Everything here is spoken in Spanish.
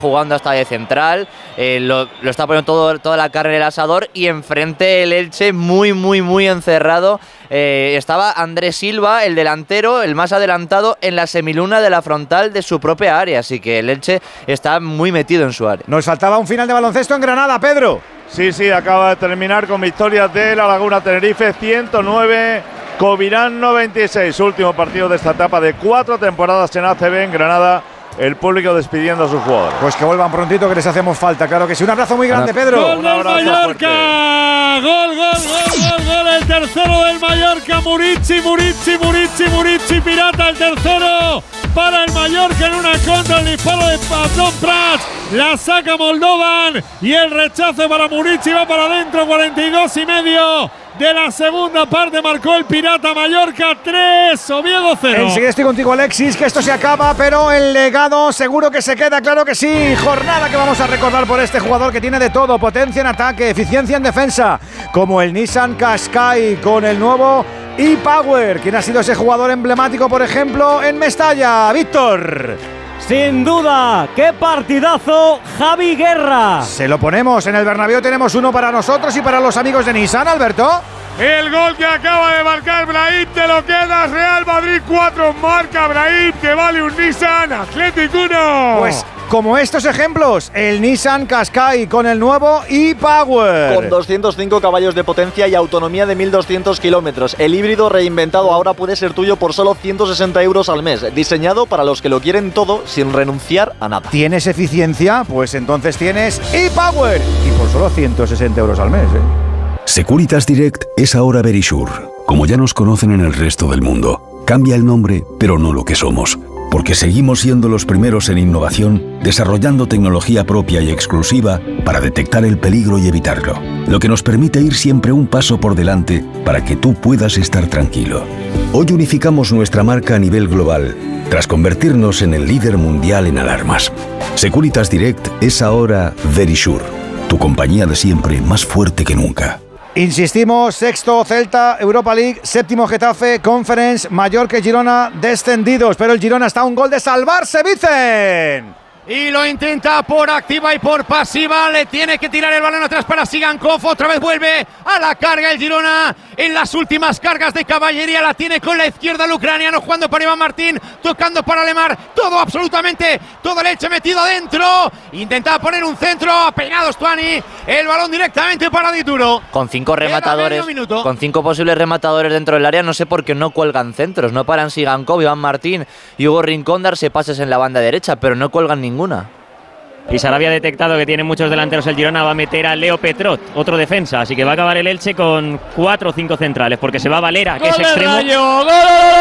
jugando hasta de central, lo está poniendo toda la carne en el asador, y enfrente el Elche muy encerrado. Estaba Andrés Silva, el delantero, el más adelantado, en la semiluna de la frontal de su propia área, así que el Elche está muy metido en su área. Nos faltaba un final de baloncesto en Granada, Pedro. Sí, acaba de terminar con victorias de La Laguna Tenerife 109, Covirán 96, último partido de esta etapa de 4 temporadas en ACB en Granada. El público despidiendo a sus jugadores. Pues que vuelvan prontito, que les hacemos falta, claro que sí. Un abrazo muy grande, Pedro. ¡Gol del Mallorca! ¡Gol! El tercero del Mallorca. Murici, Pirata, el tercero para el Mallorca en una contra, el disparo de Patón Prats. La saca Moldovan y el rechazo para Murici va para adentro. 42,5 de la segunda parte, marcó el Pirata. Mallorca 3, Oviedo 0. Enseguida estoy contigo, Alexis, que esto se acaba, pero el legado seguro que se queda, claro que sí. Jornada que vamos a recordar por este jugador que tiene de todo: potencia en ataque, eficiencia en defensa, como el Nissan Qashqai con el nuevo e-Power. ¿Quién ha sido ese jugador emblemático, por ejemplo, en Mestalla? Víctor. Sin duda, qué partidazo, Javi Guerra. Se lo ponemos, en el Bernabéu tenemos uno para nosotros y para los amigos de Nissan, Alberto. El gol que acaba de marcar Brahim, te lo quedas. Real Madrid 4, marca Brahim, que vale un Nissan Athletic 1. Pues como estos ejemplos, el Nissan Qashqai con el nuevo e-Power. Con 205 caballos de potencia y autonomía de 1.200 kilómetros. El híbrido reinventado ahora puede ser tuyo por solo 160 euros al mes. Diseñado para los que lo quieren todo sin renunciar a nada. ¿Tienes eficiencia? Pues entonces tienes e-Power. Y por solo 160 euros al mes, Securitas Direct es ahora Verisure. Como ya nos conocen en el resto del mundo, cambia el nombre, pero no lo que somos. Porque seguimos siendo los primeros en innovación, desarrollando tecnología propia y exclusiva para detectar el peligro y evitarlo. Lo que nos permite ir siempre un paso por delante para que tú puedas estar tranquilo. Hoy unificamos nuestra marca a nivel global, tras convertirnos en el líder mundial en alarmas. Securitas Direct es ahora Verisure, tu compañía de siempre más fuerte que nunca. Insistimos, sexto Celta, Europa League, séptimo Getafe, Conference, Mallorca y Girona descendidos, pero el Girona está a un gol de salvarse, Vicen. Y lo intenta por activa y por pasiva. Le tiene que tirar el balón atrás para Sigankov. Otra vez vuelve a la carga el Girona. En las últimas cargas de caballería la tiene con la izquierda el ucraniano, jugando para Iván Martín, tocando para Lemar. Todo, absolutamente todo el Elche metido adentro. Intentaba poner un centro, ha peinado Stuani. El balón directamente para Dituro. Con 5 rematadores, con 5 posibles rematadores dentro del área, no sé por qué no cuelgan centros. No paran Sigankov, Iván Martín y Hugo Rincón darse pases en la banda derecha, pero no cuelgan ninguna. Y Sarabia ha detectado que tiene muchos delanteros el Girona, va a meter a Leo Petrot, otro defensa, así que va a acabar el Elche con 4 o 5 centrales, porque se va Valera, que es extremo.